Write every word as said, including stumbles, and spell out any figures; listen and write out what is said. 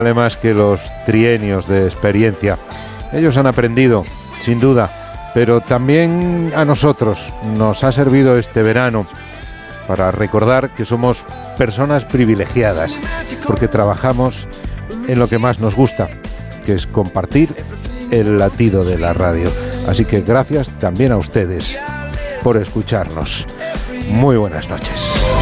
vale más que los trienios de experiencia. Ellos han aprendido, sin duda, pero también a nosotros nos ha servido este verano para recordar que somos personas privilegiadas, porque trabajamos en lo que más nos gusta, que es compartir el latido de la radio. Así que gracias también a ustedes por escucharnos. Muy buenas noches.